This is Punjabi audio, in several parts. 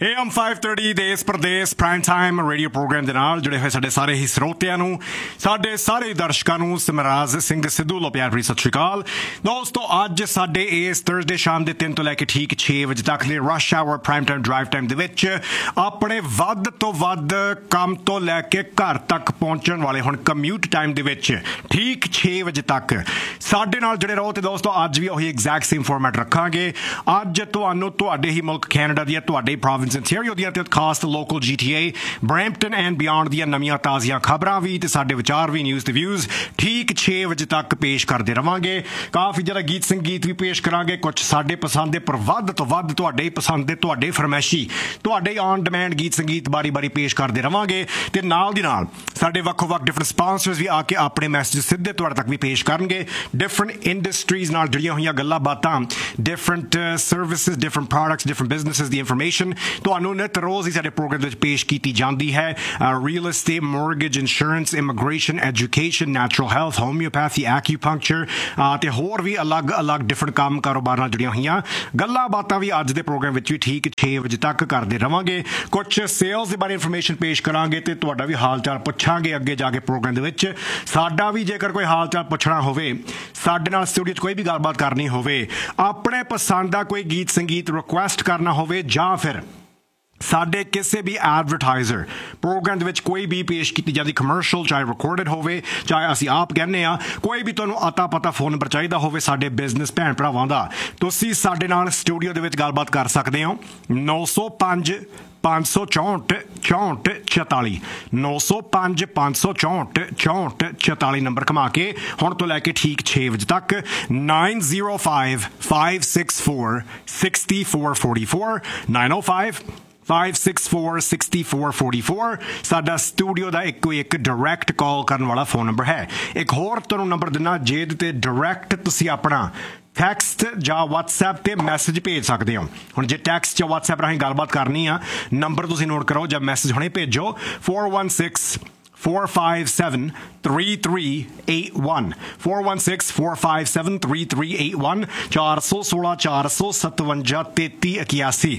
AM 530 ਦੇਸ ਪ੍ਰਦੇਸ ਪ੍ਰਾਈਮ ਟਾਈਮ ਰੇਡੀਓ ਪ੍ਰੋਗਰਾਮ ਦੇ ਨਾਲ ਜੁੜੇ ਹੋਏ ਸਾਡੇ ਸਾਰੇ ਹੀ ਸਰੋਤਿਆਂ ਨੂੰ, ਸਾਡੇ ਸਾਰੇ ਦਰਸ਼ਕਾਂ ਨੂੰ ਸਿਮਰਾਜ ਸਿੰਘ ਸਿੱਧੂ ਵੱਲੋਂ ਪਿਆਰ ਭਰੀ ਸਤਿ ਸ਼੍ਰੀ ਅਕਾਲ। ਦੋਸਤੋ, ਅੱਜ ਸਾਡੇ ਇਸ ਥਰਸਡੇ ਸ਼ਾਮ ਦੇ 3 ਤੋਂ ਲੈ ਕੇ ਠੀਕ 6 ਵਜੇ ਤੱਕ ਦੇ rush hour prime time drive time ਦੇ ਵਿੱਚ ਆਪਣੇ ਵੱਧ ਤੋਂ ਵੱਧ ਕੰਮ ਤੋਂ ਲੈ ਕੇ ਘਰ ਤੱਕ ਪਹੁੰਚਣ ਵਾਲੇ ਹੁਣ ਕਮਿਊਟ ਟਾਈਮ ਦੇ ਵਿੱਚ ਠੀਕ 6 ਵਜੇ ਤੱਕ ਸਾਡੇ ਨਾਲ ਜੁੜੇ ਰਹੋ। ਤੇ ਦੋਸਤੋ, ਅੱਜ ਵੀ ਉਹੀ ਐਗਜ਼ੈਕਟ ਸੇਮ ਫਾਰਮੈਟ ਰੱਖਾਂਗੇ। ਅੱਜ ਤੁਹਾਨੂੰ ਤੁਹਾਡੇ ਹੀ ਮੁਲਕ ਕੈਨੇਡਾ ਦੀਆਂ, ਤੁਹਾਡੇ ਪ੍ਰੋਵਿੰਸ Ontario ਦੀਆਂ ਤੇ ਖਾਸ local GTA Brampton and beyond ਦੀਆਂ ਨਵੀਆਂ ਤਾਜ਼ੀਆਂ ਖਬਰਾਂ ਵੀ ਤੇ ਸਾਡੇ ਵਿਚਾਰ ਵੀ, ਨਿਊਜ਼ ਤੇ ਵਿਊਜ਼ ਠੀਕ 6 ਵਜੇ ਤੱਕ ਪੇਸ਼ ਕਰਦੇ ਰਵਾਂਗੇ। ਕਾਫੀ ਜ਼ਿਆਦਾ ਗੀਤ ਸੰਗੀਤ ਵੀ ਪੇਸ਼ ਕਰਾਂਗੇ, ਕੁਝ ਸਾਡੇ ਪਸੰਦ ਦੇ ਪਰ ਵੱਧ ਤੋਂ ਵੱਧ ਤੁਹਾਡੇ ਪਸੰਦ ਦੇ, ਤੁਹਾਡੇ ਫਰਮਾਇਸ਼ੀ, ਤੁਹਾਡੇ ਔਨ ਡਿਮਾਂਡ ਗੀਤ ਸੰਗੀਤ ਬਾਰੀ ਪੇਸ਼ ਕਰਦੇ ਰਵਾਂਗੇ। ਤੇ ਨਾਲ ਦੀ ਨਾਲ ਸਾਡੇ ਵੱਖੋ-ਵੱਖ ਡਿਫਰੈਂਟ ਸਪਾਂਸਰਸ ਵੀ ਆ ਕੇ ਆਪਣੇ ਮੈਸੇਜ ਸਿੱਧੇ ਤੁਹਾਡੇ ਤੱਕ ਵੀ ਪੇਸ਼ ਕਰਨਗੇ। ਡਿਫਰੈਂਟ ਇੰਡਸਟਰੀਜ਼ ਨਾਲ ਜੁੜੀਆਂ ਹੋਈਆਂ ਗੱਲਾਂ ਬਾਤਾਂ, different services, different products, different ਬਿਜ਼ਨਸਿਜ਼ ਦੀ ਇਨਫੋਰਮੇਸ਼ਨ ਤੁਹਾਨੂੰ ਨਿਤ ਰੋਜ਼ ਹੀ ਸਾਡੇ ਪ੍ਰੋਗਰਾਮ ਵਿੱਚ ਪੇਸ਼ ਕੀਤੀ ਜਾਂਦੀ ਹੈ। Real estate, mortgage, insurance, immigration, education, natural health, homeopathy, acupuncture ਤੇ ਹੋਰ ਵੀ ਅਲੱਗ-ਅਲੱਗ ਡਿਫਰੈਂਟ ਕੰਮ ਕਾਰੋਬਾਰ ਨਾਲ ਜੁੜੀਆਂ ਹੋਈਆਂ ਗੱਲਾਂ ਬਾਤਾਂ ਵੀ ਅੱਜ ਦੇ ਪ੍ਰੋਗਰਾਮ ਵਿੱਚ ਵੀ ਠੀਕ 6 ਵਜੇ ਤੱਕ ਕਰਦੇ ਰਵਾਂਗੇ। ਕੁਝ ਸੇਲਸ ਦੇ ਬਾਰੇ ਇਨਫੋਰਮੇਸ਼ਨ ਪੇਸ਼ ਕਰਾਂਗੇ ਤੇ ਤੁਹਾਡਾ ਵੀ ਹਾਲ ਚਾਲ ਪੁੱਛਾਂਗੇ ਅੱਗੇ ਜਾ ਕੇ ਪ੍ਰੋਗਰਾਮ ਦੇ ਵਿੱਚ। ਸਾਡਾ ਵੀ ਜੇਕਰ ਕੋਈ ਹਾਲ ਚਾਲ ਪੁੱਛਣਾ ਹੋਵੇ, ਸਾਡੇ ਨਾਲ ਸਟੂਡੀਓ 'ਚ ਕੋਈ ਵੀ ਗੱਲਬਾਤ ਕਰਨੀ ਹੋਵੇ, ਆਪਣੇ ਪਸੰਦ ਦਾ ਕੋਈ ਗੀਤ ਸੰਗੀਤ ਰਿਕੁਐਸਟ ਕਰਨਾ ਹੋਵੇ, ਜਾਂ ਫਿਰ ਸਾਡੇ ਕਿਸੇ ਵੀ ਐਡਵਰਟਾਈਜ਼ਰ ਪ੍ਰੋਗਰਾਮ ਦੇ ਵਿੱਚ ਕੋਈ ਵੀ ਪੇਸ਼ ਕੀਤੀ ਜਾਂਦੀ ਕਮਰਸ਼ੀਅਲ, ਚਾਹੇ ਰਿਕਾਰਡਡ ਹੋਵੇ, ਚਾਹੇ ਅਸੀਂ ਆਪ ਕਹਿੰਦੇ ਆ, ਕੋਈ ਵੀ ਤੁਹਾਨੂੰ ਆਤਾ ਪਤਾ ਫੋਨ ਨੰਬਰ ਚਾਹੀਦਾ ਹੋਵੇ ਸਾਡੇ ਬਿਜ਼ਨਸ ਭੈਣ ਭਰਾਵਾਂ ਦਾ, ਤੁਸੀਂ ਸਾਡੇ ਨਾਲ ਸਟੂਡੀਓ ਦੇ ਵਿੱਚ ਗੱਲਬਾਤ ਕਰ ਸਕਦੇ ਹੋ। 905 564 64 44 905 564 64 44 ਨੰਬਰ ਘੁਮਾ ਕੇ ਹੁਣ ਤੋਂ ਲੈ ਕੇ ਠੀਕ 6 ਵਜੇ ਤੱਕ 905 564 6444 905 564-6444 ਸਾਡਾ ਸਟੂਡੀਓ ਦਾ ਇੱਕੋ ਇੱਕ ਡਾਇਰੈਕਟ ਕਾਲ ਕਰਨ ਵਾਲਾ ਫੋਨ ਨੰਬਰ ਹੈ। ਇੱਕ ਹੋਰ ਤੁਹਾਨੂੰ ਨੰਬਰ ਦਿੰਦਾ, ਜੇ ਤੇ ਡਾਇਰੈਕਟ ਤੁਸੀਂ ਆਪਣਾ ਟੈਕਸਟ ਜਾਂ WhatsApp ਤੇ ਮੈਸੇਜ ਭੇਜ ਸਕਦੇ ਹੋ। ਹੁਣ ਜੇ ਟੈਕਸਟ ਜਾਂ WhatsApp ਰਾਹੀਂ ਗੱਲਬਾਤ ਕਰਨੀ ਆ, ਨੰਬਰ ਤੁਸੀਂ ਨੋਟ ਕਰੋ, ਜਾਂ ਮੈਸੇਜ ਹੁਣੇ ਭੇਜੋ 416-457-3381 416-457-3381 416-457-3381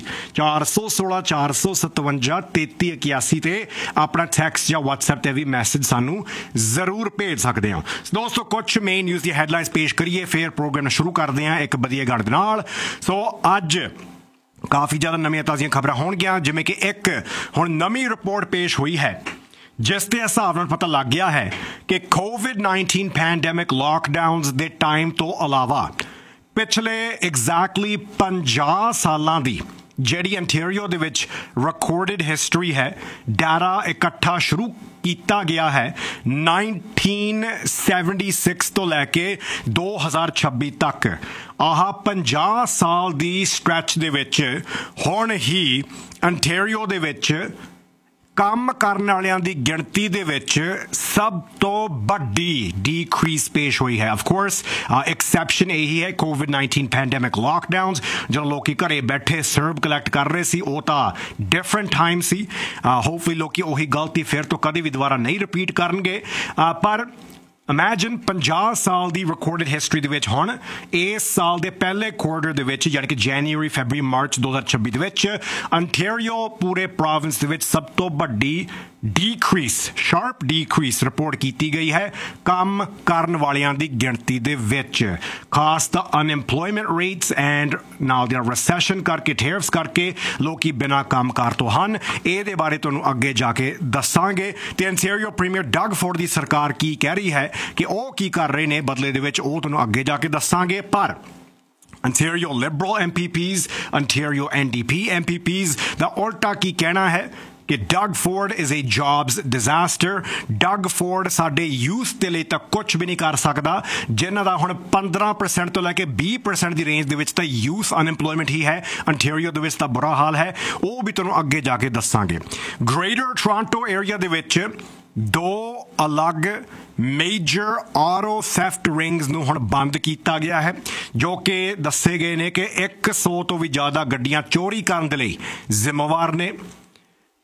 416-457-3381 ਤੇ ਆਪਣਾ ਟੈਕਸਟ ਜਾਂ WhatsApp ਤੇ ਵੀ ਮੈਸੇਜ ਸਾਨੂੰ ਜ਼ਰੂਰ ਭੇਜ ਸਕਦੇ ਹੋ। ਦੋਸਤੋ, ਕੁਝ ਮੇਨ ਨਿਊਜ਼ ਦੀ ਹੈਡਲਾਈਨਸ ਪੇਸ਼ ਕਰੀਏ, ਫਿਰ ਪ੍ਰੋਗਰਾਮ ਸ਼ੁਰੂ ਕਰਦੇ ਹਾਂ ਇੱਕ ਵਧੀਆ ਗਾਣੇ ਦੇ ਨਾਲ। ਸੋ ਅੱਜ ਕਾਫੀ ਜ਼ਿਆਦਾ ਨਵੀਆਂ ਤਾਜ਼ੀਆਂ ਖਬਰਾਂ ਹੋਣਗੀਆਂ, ਜਿਵੇਂ ਕਿ ਇੱਕ ਹੁਣ ਨਵੀਂ ਰਿਪੋਰਟ ਪੇਸ਼ ਹੋਈ ਹੈ ਜਿਸ ਦੇ ਹਿਸਾਬ ਨਾਲ ਪਤਾ ਲੱਗ ਗਿਆ ਹੈ ਕਿ COVID-19 ਪੈਂਡੈਮਿਕ ਲਾਕਡਾਊਨਸ ਦੇ ਟਾਈਮ ਤੋਂ ਇਲਾਵਾ ਪਿਛਲੇ ਐਗਜ਼ੈਕਟਲੀ 50 ਸਾਲਾਂ ਦੀ ਜਿਹੜੀ ਅੰਟੈਰੀਓ ਦੇ ਵਿੱਚ ਰਿਕਾਰਡਡ ਹਿਸਟਰੀ ਹੈ, ਡਾਟਾ ਇਕੱਠਾ ਸ਼ੁਰੂ ਕੀਤਾ ਗਿਆ ਹੈ 1976 ਤੋਂ ਲੈ ਕੇ 2026 ਤੱਕ। ਆਹ 50 ਸਾਲ ਦੀ ਸਟ੍ਰੈਚ ਦੇ ਵਿੱਚ ਹੁਣ ਹੀ ਅੰਟੈਰੀਓ ਦੇ ਵਿੱਚ ਕੰਮ ਕਰਨ ਵਾਲਿਆਂ ਦੀ ਗਿਣਤੀ ਦੇ ਵਿੱਚ ਸਭ ਤੋਂ ਵੱਡੀ ਡੀਕਰੀਜ਼ ਪੇਸ਼ ਹੋਈ ਹੈ। ਆਫਕੋਰਸ ਐਕਸੈਪਸ਼ਨ ਇਹੀ ਹੈ COVID-19 ਪੈਂਡੈਮਿਕ ਲਾਕਡਾਊਨਸ, ਜਦੋਂ ਲੋਕੀ ਘਰੇ ਬੈਠੇ ਸਰਵ ਕਲੈਕਟ ਕਰ ਰਹੇ ਸੀ, ਉਹ ਤਾਂ ਡਿਫਰੈਂਟ ਟਾਈਮ ਸੀ। ਹੋਪਫੁਲੀ ਲੋਕੀ ਉਹੀ ਗਲਤੀ ਫਿਰ ਤੋਂ ਕਦੇ ਵੀ ਦੁਬਾਰਾ ਨਹੀਂ ਰਿਪੀਟ ਕਰਨਗੇ। ਪਰ ਇਮੈਜਿਨ 50 ਸਾਲ ਦੀ ਰਿਕਾਰਡਡ ਹਿਸਟਰੀ ਦੇ ਵਿੱਚ ਹੁਣ ਇਸ ਸਾਲ ਦੇ ਪਹਿਲੇ ਕੁਆਰਟਰ ਦੇ ਵਿੱਚ, ਯਾਨੀ ਕਿ ਜਨਵਰੀ, ਫੈਬਰਰੀ, ਮਾਰਚ 2026 ਦੇ ਵਿੱਚ ਅੰਟੈਰੀਓ ਪੂਰੇ ਪ੍ਰੋਵਿੰਸ ਦੇ ਵਿੱਚ ਸਭ ਤੋਂ ਵੱਡੀ ਸ਼ਾਰਪ ਡੀਕਰੀਜ਼ ਰਿਪੋਰਟ ਕੀਤੀ ਗਈ ਹੈ ਕੰਮ ਕਰਨ ਵਾਲਿਆਂ ਦੀ ਗਿਣਤੀ ਦੇ ਵਿੱਚ। ਖਾਸ ਤਾਂ ਅਨਐਮਪਲੋਇਮੈਂਟ ਰੇਟਸ ਐਂਡ ਨਾਲ ਦੀ ਰਿਸੈਸ਼ਨ ਕਰਕੇ, ਟੈਰਿਫਸ ਕਰਕੇ ਲੋਕੀ ਬਿਨਾਂ ਕੰਮ ਕਾਰ ਤੋਂ ਹਨ। ਇਹਦੇ ਬਾਰੇ ਤੁਹਾਨੂੰ ਅੱਗੇ ਜਾ ਕੇ ਦੱਸਾਂਗੇ। ਤੇ ਅੰਟੈਰੀਓ ਪ੍ਰੀਮੀਅਰ ਡਗ ਫੋਰਡ ਦੀ ਸਰਕਾਰ ਕੀ ਕਹਿ ਰਹੀ ਹੈ ਕਿ ਉਹ ਕੀ ਕਰ ਰਹੇ ਨੇ ਬਦਲੇ ਦੇ ਵਿੱਚ, ਉਹ ਤੁਹਾਨੂੰ ਅੱਗੇ ਜਾ ਕੇ ਦੱਸਾਂਗੇ। ਪਰ Ontario Liberal MPPs, Ontario NDP MPPs ਦਾ ਉਲਟਾ ਕੀ ਕਹਿਣਾ ਹੈ ਕਿ Doug Ford is a jobs disaster. Doug Ford ਸਾਡੇ ਯੂਥ ਦੇ ਲਈ ਤਾਂ ਕੁਝ ਵੀ ਨਹੀਂ ਕਰ ਸਕਦਾ, ਜਿਨ੍ਹਾਂ ਦਾ ਹੁਣ 15% ਤੋਂ ਲੈ ਕੇ 20% ਦੀ ਰੇਂਜ ਦੇ ਵਿੱਚ ਤਾਂ ਯੂਥ ਅਨਐਮਪਲੋਇਮੈਂਟ ਹੀ ਹੈ। ਅੰਟੈਰੀਓ ਦੇ ਵਿੱਚ ਤਾਂ ਬੁਰਾ ਹਾਲ ਹੈ, ਉਹ ਵੀ ਤੁਹਾਨੂੰ ਅੱਗੇ ਜਾ ਕੇ ਦੱਸਾਂਗੇ। ਗ੍ਰੇਟਰ ਟੋਰਾਂਟੋ ਏਰੀਆ ਦੇ ਵਿੱਚ 2 ਅਲੱਗ ਮੇਜਰ ਆਟੋ ਥੈਫਟ ਰਿੰਗਸ ਨੂੰ ਹੁਣ ਬੰਦ ਕੀਤਾ ਗਿਆ ਹੈ, ਜੋ ਕਿ ਦੱਸੇ ਗਏ ਨੇ ਕਿ 100 ਤੋਂ ਵੀ ਜ਼ਿਆਦਾ ਗੱਡੀਆਂ ਚੋਰੀ ਕਰਨ ਦੇ ਲਈ ਜ਼ਿੰਮੇਵਾਰ ਨੇ।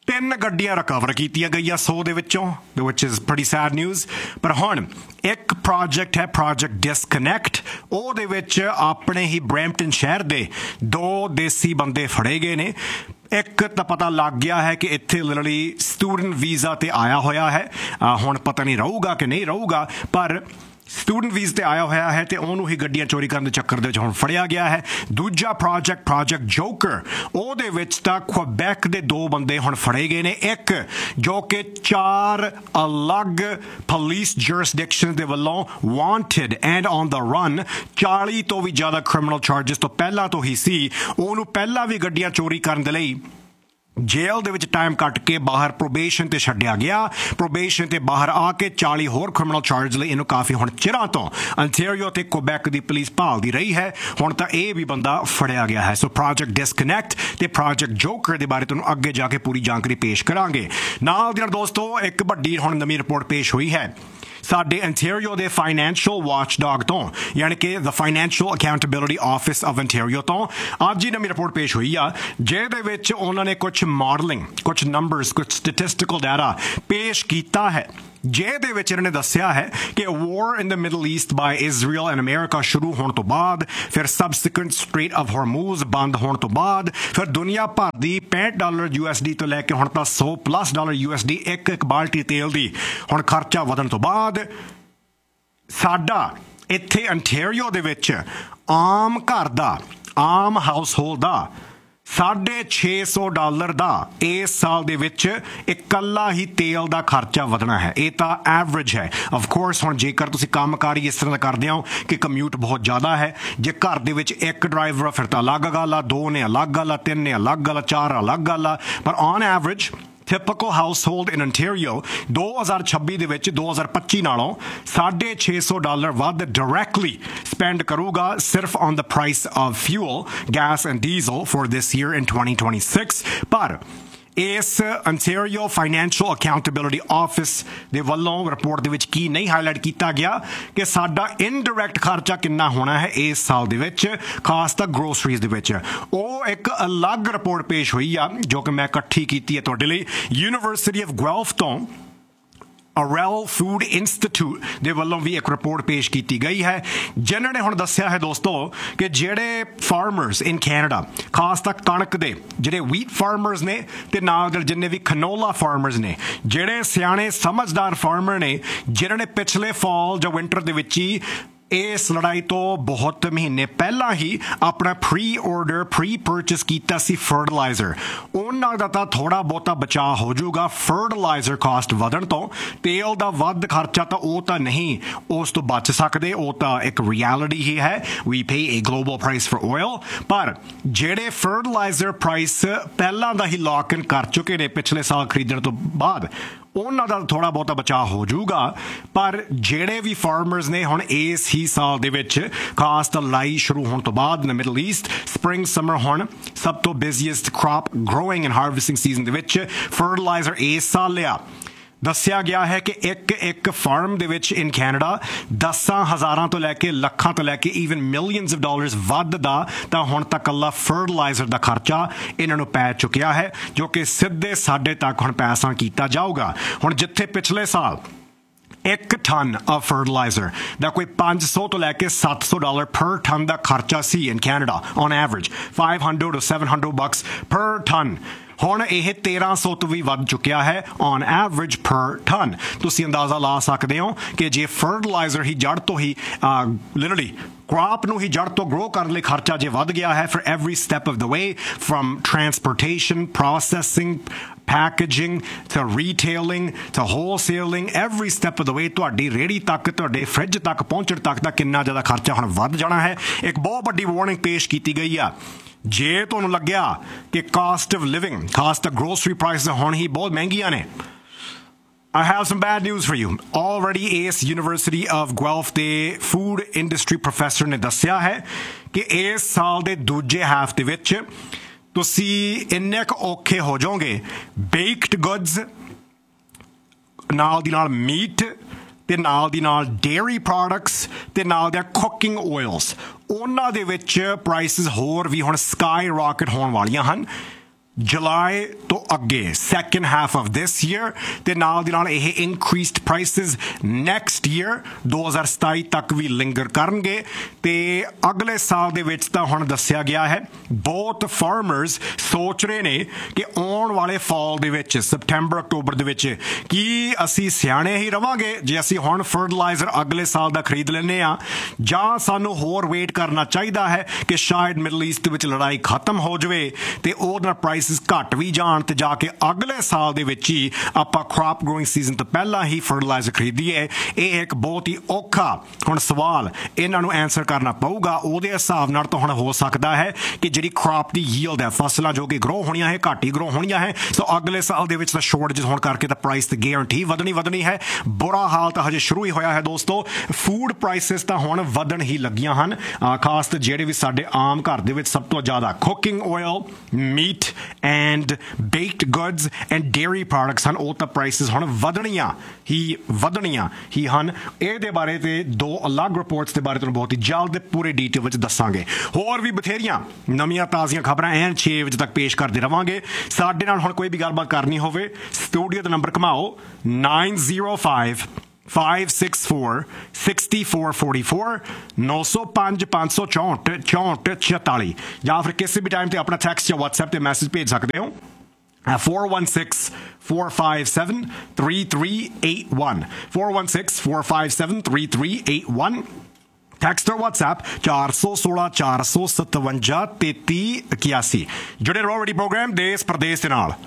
3 ਗੱਡੀਆਂ ਰਿਕਵਰ ਕੀਤੀਆਂ ਗਈਆਂ 100 ਦੇ ਵਿੱਚੋਂ, which is pretty sad news। ਪਰ ਹੁਣ ਇੱਕ ਪ੍ਰੋਜੈਕਟ ਹੈ, ਪ੍ਰੋਜੈਕਟ ਡਿਸਕਨੈਕਟ। ਉਹਦੇ ਵਿੱਚ ਆਪਣੇ ਹੀ ਬਰੈਂਪਟਨ ਸ਼ਹਿਰ ਦੇ 2 ਦੇਸੀ ਬੰਦੇ ਫੜੇ ਗਏ ਨੇ। ਇੱਕ ਤਾਂ ਪਤਾ ਲੱਗ ਗਿਆ ਹੈ ਕਿ ਇੱਥੇ ਲਿਟਰਲੀ ਸਟੂਡੈਂਟ ਵੀਜ਼ਾ ਤੇ ਆਇਆ ਹੋਇਆ ਹੈ। ਹੁਣ ਪਤਾ ਨਹੀਂ ਰਹੂਗਾ ਕਿ ਨਹੀਂ ਰਹੂਗਾ, ਪਰ ਸਟੂਡੈਂਟ ਵੀਜ਼ਾ ਤੇ ਆਇਆ ਹੋਇਆ ਹੈ ਤੇ ਉਹਨੂੰ ਹੀ ਗੱਡੀਆਂ ਚੋਰੀ ਕਰਨ ਦੇ ਚੱਕਰ ਦੇ ਵਿੱਚ ਹੁਣ ਫੜਿਆ ਗਿਆ ਹੈ। ਦੂਜਾ ਪ੍ਰੋਜੈਕਟ ਜੋਕਰ, ਉਹਦੇ ਵਿੱਚ ਤਾਂ ਕੁਬੈਕ ਦੇ 2 ਬੰਦੇ ਹੁਣ ਫੜੇ ਗਏ ਨੇ। ਇੱਕ ਜੋ ਕਿ 4 ਅਲੱਗ ਪੁਲਿਸ ਜੁਰਿਸਡਿਕਸ਼ਨ ਦੇ ਵੱਲੋਂ wanted and on the run, 40 ਤੋਂ ਵੀ ਜ਼ਿਆਦਾ ਕ੍ਰਿਮੀਨਲ ਚਾਰਜਸ ਤੋਂ ਪਹਿਲਾਂ ਤੋਂ ਹੀ ਸੀ। ਉਹਨੂੰ ਪਹਿਲਾਂ ਵੀ ਗੱਡੀਆਂ ਚੋਰੀ ਕਰਨ ਦੇ ਲਈ ਜੇਲ੍ਹ ਦੇ ਵਿੱਚ ਟਾਈਮ ਕੱਟ ਕੇ ਬਾਹਰ ਪ੍ਰੋਬੇਸ਼ਨ ਤੇ ਛੱਡਿਆ ਗਿਆ। ਪ੍ਰੋਬੇਸ਼ਨ ਤੇ ਬਾਹਰ ਆ ਕੇ 40 ਹੋਰ ਕ੍ਰਿਮੀਨਲ ਚਾਰਜ ਲਈ ਇਹਨੂੰ ਕਾਫੀ ਹੁਣ ਚਿਰਾਂ ਤੋਂ ਅੰਟੈਰੀਓ ਤੇ ਕੁਬੈਕ ਦੀ ਪੁਲਿਸ ਭਾਲਦੀ ਰਹੀ ਹੈ। ਹੁਣ ਤਾਂ ਇਹ ਵੀ ਬੰਦਾ ਫੜਿਆ ਗਿਆ ਹੈ। ਸੋ ਪ੍ਰੋਜੈਕਟ ਡਿਸਕਨੈਕਟ ਤੇ ਪ੍ਰੋਜੈਕਟ ਜੋਕਰ ਦੇ ਬਾਰੇ ਤੁਹਾਨੂੰ ਅੱਗੇ ਜਾ ਕੇ ਪੂਰੀ ਜਾਣਕਾਰੀ ਪੇਸ਼ ਕਰਾਂਗੇ। ਨਾਲ ਦੀ ਨਾਲ ਦੋਸਤੋ ਇੱਕ ਵੱਡੀ ਹੁਣ ਨਵੀਂ ਰਿਪੋਰਟ ਪੇਸ਼ ਹੋਈ ਹੈ ਸਾਡੇ ਅੰਟੈਰੀਓ ਦੇ ਫਾਈਨੈਂਸ਼ੀਅਲ ਵਾਚਡੌਗ ਤੋਂ, ਯਾਨੀ ਕਿ ਦ financial accountability office of Ontario ਤੋਂ ਅੱਜ ਹੀ ਨਵੀਂ ਰਿਪੋਰਟ ਪੇਸ਼ ਹੋਈ ਆ, ਜਿਹਦੇ ਵਿੱਚ ਉਹਨਾਂ ਨੇ ਕੁਝ ਮਾਡਲਿੰਗ, ਕੁਝ ਨੰਬਰਸ, ਕੁਝ ਸਟੈਟਿਸਟੀਕਲ ਡਾਟਾ ਪੇਸ਼ ਕੀਤਾ ਹੈ, ਜਿਹਦੇ ਵਿੱਚ ਇਹਨਾਂ ਨੇ ਦੱਸਿਆ ਹੈ ਕਿ ਵਾਰ ਇਨ ਦ middle East bye Israel and America ਸ਼ੁਰੂ ਹੋਣ ਤੋਂ ਬਾਅਦ, ਫਿਰ ਸਬਸੀਕੁਐਂਟ ਸਟ੍ਰੇਟ ਆਫ ਹਾਰਮੂਜ਼ ਬੰਦ ਹੋਣ ਤੋਂ ਬਾਅਦ, ਫਿਰ ਦੁਨੀਆ ਭਰ ਦੀ $65 USD ਤੋਂ ਲੈ ਕੇ ਹੁਣ ਤਾਂ $100+ USD ਇੱਕ ਬਾਲਟੀ ਤੇਲ ਦੀ ਹੁਣ ਖਰਚਾ ਵਧਣ ਤੋਂ ਬਾਅਦ ਸਾਡਾ ਇੱਥੇ ਅੰਟੈਰੀਓ ਦੇ ਵਿੱਚ ਆਮ ਘਰ ਦਾ, ਆਮ ਹਾਊਸਹੋਲਡ ਦਾ $650 ਦਾ ਇਸ ਸਾਲ ਦੇ ਵਿੱਚ ਇਕੱਲਾ ਹੀ ਤੇਲ ਦਾ ਖਰਚਾ ਵਧਣਾ ਹੈ। ਇਹ ਤਾਂ ਐਵਰੇਜ ਹੈ। ਆਫ ਕੋਰਸ ਹੁਣ ਜੇਕਰ ਤੁਸੀਂ ਕੰਮਕਾਰੀ ਇਸ ਤਰ੍ਹਾਂ ਦਾ ਕਰਦੇ ਹੋ ਕਿ ਕਮਿਊਟ ਬਹੁਤ ਜ਼ਿਆਦਾ ਹੈ, ਜੇ ਘਰ ਦੇ ਵਿੱਚ ਇੱਕ ਡਰਾਈਵਰ ਆ ਫਿਰ ਤਾਂ ਅਲੱਗ ਗੱਲ ਆ, 2 ਨੇ ਅਲੱਗ ਗੱਲ ਆ, 3 ਨੇ ਅਲੱਗ ਗੱਲ ਆ, 4 ਅਲੱਗ ਗੱਲ ਆ, ਪਰ on average typical household in Ontario 2026 ਦੇ ਵਿੱਚ 2025 ਨਾਲੋਂ $650 ਵੱਧ directly spend ਕਰੂਗਾ ਸਿਰਫ on the price of fuel, gas and diesel for this year in 2026। ਪਰ ਇਸ ਅੰਟੈਰੀਓ ਫਾਈਨੈਂਸ਼ੀਅਲ ਅਕਾਊਂਟੇਬਿਲਿਟੀ ਆਫਿਸ ਦੇ ਵੱਲੋਂ ਰਿਪੋਰਟ ਦੇ ਵਿੱਚ ਕੀ ਨਹੀਂ ਹਾਈਲਾਈਟ ਕੀਤਾ ਗਿਆ ਕਿ ਸਾਡਾ ਇਨਡਾਇਰੈਕਟ ਖਰਚਾ ਕਿੰਨਾ ਹੋਣਾ ਹੈ ਇਸ ਸਾਲ ਦੇ ਵਿੱਚ, ਖਾਸ ਤਾਂ ਗਰੋਸਰੀਜ਼ ਦੇ ਵਿੱਚ। ਉਹ ਇੱਕ ਅਲੱਗ ਰਿਪੋਰਟ ਪੇਸ਼ ਹੋਈ ਆ ਜੋ ਕਿ ਮੈਂ ਇਕੱਠੀ ਕੀਤੀ ਹੈ ਤੁਹਾਡੇ ਲਈ ਯੂਨੀਵਰਸਿਟੀ ਆਫ ਗੁelph ਤੋਂ ਅਰੈਲ ਫੂਡ ਇੰਸਟੀਚਿਊਟ ਦੇ ਵੱਲੋਂ ਵੀ ਇੱਕ ਰਿਪੋਰਟ ਪੇਸ਼ ਕੀਤੀ ਗਈ ਹੈ, ਜਿਨ੍ਹਾਂ ਨੇ ਹੁਣ ਦੱਸਿਆ ਹੈ ਦੋਸਤੋ ਕਿ ਜਿਹੜੇ ਫਾਰਮਰਸ ਇਨ ਕੈਨੇਡਾ, ਖਾਸ ਤੱਕ ਕਣਕ ਦੇ ਜਿਹੜੇ ਵੀਟ ਫਾਰਮਰਸ ਨੇ ਤੇ ਨਾਲ ਦੇ ਜਿੰਨੇ ਵੀ ਕਨੋਲਾ ਫਾਰਮਰਸ ਨੇ, ਜਿਹੜੇ ਸਿਆਣੇ ਸਮਝਦਾਰ ਫਾਰਮਰ ਨੇ, ਜਿਨ੍ਹਾਂ ਨੇ ਪਿਛਲੇ ਫਾਲ ਜਾਂ ਵਿੰਟਰ ਦੇ ਵਿੱਚ ਹੀ ਇਸ ਲੜਾਈ ਤੋਂ ਬਹੁਤ ਮਹੀਨੇ ਪਹਿਲਾਂ ਹੀ ਆਪਣਾ ਪ੍ਰੀ ਪਰਚੇਸ ਕੀਤਾ ਸੀ ਫਰਟੀਲਾਈਜ਼ਰ, ਉਹਨਾਂ ਦਾ ਤਾਂ ਥੋੜਾ ਬਹੁਤਾ ਬਚਾਅ ਹੋ ਜਾਊਗਾ ਫਰਟੀਲਾਈਜ਼ਰ ਕਾਸਟ ਵਧਣ ਤੋਂ। ਤੇਲ ਦਾ ਵੱਧ ਖਰਚਾ ਤਾਂ ਉਹ ਤਾਂ ਨਹੀਂ ਉਸ ਤੋਂ ਬਚ ਸਕਦੇ, ਉਹ ਤਾਂ ਇੱਕ ਰਿਐਲਿਟੀ ਹੀ ਹੈ, ਵੀ ਪੇ ਏ ਗਲੋਬਲ ਪ੍ਰਾਈਸ ਫॉर ਆਇਲ। ਪਰ ਜਿਹੜੇ ਫਰਟੀਲਾਈਜ਼ਰ ਪ੍ਰਾਈਸ ਪਹਿਲਾਂ ਦਾ ਹੀ ਲੌਕ ਇਨ ਕਰ ਚੁੱਕੇ ਨੇ ਪਿਛਲੇ ਸਾਲ ਖਰੀਦਣ ਤੋਂ ਬਾਅਦ, ਉਹਨਾਂ ਦਾ ਥੋੜਾ ਬਹੁਤਾ ਬਚਾਅ ਹੋ ਜਾਊਗਾ। ਪਰ ਜਿਹੜੇ ਵੀ ਫਾਰਮਰਸ ਨੇ ਹੁਣ ਇਸ ਹੀ ਸਾਲ ਦੇ ਵਿੱਚ, ਖਾਸ ਤਾਂ ਲੜਾਈ ਸ਼ੁਰੂ ਹੋਣ ਤੋਂ ਬਾਅਦ ਮਿਡਲ ਈਸਟ, ਸਪ੍ਰਿੰਗ ਸਮਰ ਹੁਣ ਸਭ ਤੋਂ ਬਿਜ਼ੀਐਸਟ crop growing and harvesting season ਦੇ ਵਿੱਚ ਫਰਟੀਲਾਈਜ਼ਰ ਇਸ ਸਾਲ ਲਿਆ। ਦੱਸਿਆ ਗਿਆ ਹੈ ਕਿ ਇੱਕ ਫਾਰਮ ਦੇ ਵਿੱਚ ਇਨ ਕੈਨੇਡਾ 10,000 ਤੋਂ ਲੈ ਕੇ ਲੱਖਾਂ ਤੋਂ ਲੈ ਕੇ ਈਵਨ ਮਿਲੀਅਨਸ ਆਫ ਡਾਲਰਸ ਵੱਧ ਦਾ ਤਾਂ ਹੁਣ ਤੱਕ ਇਕੱਲਾ ਫਰਟੀਲਾਈਜ਼ਰ ਦਾ ਖਰਚਾ ਇਹਨਾਂ ਨੂੰ ਪੈ ਚੁੱਕਿਆ ਹੈ, ਜੋ ਕਿ ਸਿੱਧੇ ਸਾਡੇ ਤੱਕ ਹੁਣ ਪੈਸਾ ਕੀਤਾ ਜਾਊਗਾ। ਹੁਣ ਜਿੱਥੇ ਪਿਛਲੇ ਸਾਲ ਇੱਕ ਟਨ ਆਫ ਫਰਟੀਲਾਈਜ਼ਰ ਦਾ ਕੋਈ $500 ਤੋਂ ਲੈ ਕੇ $700 ਪਰ ਟਨ ਦਾ ਖਰਚਾ ਸੀ in Canada on average, $500 to $700 ਪਰ ਟਨ, ਹੁਣ ਇਹ 1300 ਤੋਂ ਵੀ ਵੱਧ ਚੁੱਕਿਆ ਹੈ ਔਨ ਐਵਰੇਜ ਪਰ ਟਨ। ਤੁਸੀਂ ਅੰਦਾਜ਼ਾ ਲਾ ਸਕਦੇ ਹੋ ਕਿ ਜੇ ਫਰਟੀਲਾਈਜ਼ਰ ਹੀ ਜੜ ਤੋਂ ਹੀ ਲਿਟਰਲੀ ਕ੍ਰੌਪ ਨੂੰ ਹੀ ਜੜ ਤੋਂ ਗਰੋ ਕਰਨ ਲਈ ਖਰਚਾ ਜੇ ਵੱਧ ਗਿਆ ਹੈ for every step of the way, from transportation, processing, packaging to retailing to wholesaling, every step of the way, ਤੁਹਾਡੀ ਰੇਹੜੀ ਤੱਕ, ਤੁਹਾਡੇ ਫ੍ਰਿਜ ਤੱਕ ਪਹੁੰਚਣ ਤੱਕ ਦਾ ਕਿੰਨਾ ਜ਼ਿਆਦਾ ਖਰਚਾ ਹੁਣ ਵੱਧ ਜਾਣਾ ਹੈ। ਇੱਕ ਬਹੁਤ ਵੱਡੀ ਵਾਰਨਿੰਗ ਪੇਸ਼ ਕੀਤੀ ਗਈ ਆ। ਜੇ ਤੁਹਾਨੂੰ ਲੱਗਿਆ ਕਿ ਕਾਸਟ ਆਫ ਲਿਵਿੰਗ, ਖਾਸ ਤਾਂ ਗਰੋਸਰੀ ਪ੍ਰਾਈਸ ਹੁਣ ਹੀ ਬਹੁਤ ਮਹਿੰਗੀਆਂ ਨੇ, I have some bad news for you. Already ਇਸ ਯੂਨੀਵਰਸਿਟੀ ਆਫ ਗੁelph ਦੇ ਫੂਡ ਇੰਡਸਟਰੀ ਪ੍ਰੋਫੈਸਰ ਨੇ ਦੱਸਿਆ ਹੈ ਕਿ ਇਸ ਸਾਲ ਦੇ ਦੂਜੇ ਹਾਫ ਦੇ ਵਿੱਚ ਤੁਸੀਂ ਇੰਨੇ ਕੁ ਔਖੇ ਹੋ ਜਾਓਗੇ ਬੇਕਡ ਗੁੱਡਸ, ਨਾਲ ਦੀ ਨਾਲ ਮੀਟ ਤੇ ਨਾਲ ਦੀ ਨਾਲ ਡੇਅਰੀ ਪ੍ਰੋਡਕਟਸ ਤੇ ਨਾਲ ਦੀਆਂ ਕੁਕਿੰਗ ਆਇਲਸ, ਉਹਨਾਂ ਦੇ ਵਿੱਚ ਪ੍ਰਾਈਸਿਸ ਹੋਰ ਵੀ ਹੁਣ ਸਕਾਈ ਰਾਕਟ ਹੋਣ ਵਾਲੀਆਂ ਹਨ। जुलाई तो अगे second half of this year ते नाल दी नाल इह इंक्रीस्ड प्राइसिस नैक्सट ईयर 2027 तक भी लिंगर करनगे ते अगले साल दे विच तां हुण दस्सिया गया है बहुत फार्मर्स सोच रहे ने कि आउण वाले फॉल दे विच सितंबर अक्टूबर दे विच की असीं सियाणे ही रवांगे जे असीं हुण फर्टिलाइजर अगले साल दा खरीद लैने आ जां सानूं होर वेट करना चाहिदा है कि शायद मिडल ईस्ट विच लड़ाई खत्म हो जावे ते ओहदा प्राइस घट भी जान ते जाके अगले साल दे विच ही आपां क्रॉप ग्रोइंग सीजन तो पहला ही फर्टिलाइजर खरीदीए यह एक बहुत ही औखा हुण सवाल इन्हां नूं आंसर करना पऊगा उहदे हिसाब नाल तां हुण हो सकदा है कि जिहड़ी क्रॉप दी यील्ड है फसलां जो कि ग्रो होणियां है घट ही ग्रो होणियां है सो अगले साल दे विच तां शॉर्टेज होण करके तां प्राइस ते गारंटी वधनी है बुरा हाल तां हजे शुरू ही होया है दोस्तों फूड प्राइसिस तां हुण वधण ही लगियां हन खास ते जिहड़े भी साडे आम घर दे विच सब तो ज़्यादा cooking oil meet and baked goods and dairy products ਹਨ ਉਹ ਤਾਂ ਪ੍ਰਾਈਸਿਸ ਹੁਣ ਵਧਣੀਆਂ ਹੀ ਹਨ ਇਹਦੇ ਬਾਰੇ ਤੇ ਦੋ ਅਲੱਗ ਰਿਪੋਰਟਸ ਦੇ ਬਾਰੇ ਤੁਹਾਨੂੰ ਬਹੁਤ ਹੀ ਜਲਦ ਪੂਰੇ ਡੀਟੇਲ ਵਿੱਚ ਦੱਸਾਂਗੇ ਹੋਰ ਵੀ ਬਥੇਰੀਆਂ ਨਵੀਆਂ ਤਾਜ਼ੀਆਂ ਖਬਰਾਂ ਐਨ 6 ਵਜੇ ਤੱਕ ਪੇਸ਼ ਕਰਦੇ ਰਵਾਂਗੇ ਸਾਡੇ ਨਾਲ ਹੁਣ ਕੋਈ ਵੀ ਗੱਲਬਾਤ ਕਰਨੀ ਹੋਵੇ ਸਟੂਡੀਓ ਦਾ ਨੰਬਰ ਘਮਾਓ 905 564 6444 905 564 6446 ਜਾਂ ਫਿਰ ਕਿਸੇ ਵੀ ਟਾਈਮ ਤੇ ਆਪਣਾ ਟੈਕਸਟ ਜਾਂ WhatsApp ਤੇ ਮੈਸੇਜ ਭੇਜ ਸਕਦੇ ਹੋ 416-457-3381 416-457-3381 ਟੈਕਸਟ ਔਰ WhatsApp 416 457 3381 ਜੁੜੇ ਰਹੋ ਰੇਡੀਓ ਪ੍ਰੋਗਰਾਮ ਦੇਸ਼ ਪ੍ਰਦੇਸ਼ ਦੇ ਨਾਲ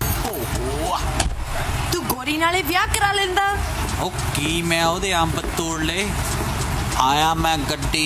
ਗੋਰੀ ਨਾਲੇ ਵਿਆਹ ਕਰਾ ਲੈਂਦਾ ਉਹ ਕੀ ਮੈਂ ਉਹਦੇ ਅੰਬ ਤੋੜ ਲਏ ਆਇਆ ਮੈਂ ਗੱਡੀ